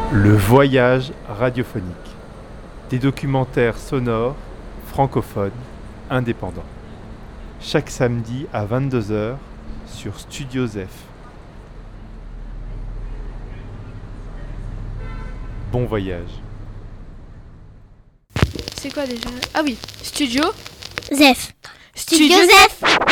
Le voyage radiophonique. Des documentaires sonores, francophones, indépendants. Chaque samedi à 22h sur Studio Zef. Bon voyage. C'est quoi déjà? Ah oui, Studio Zef. Studio Zef.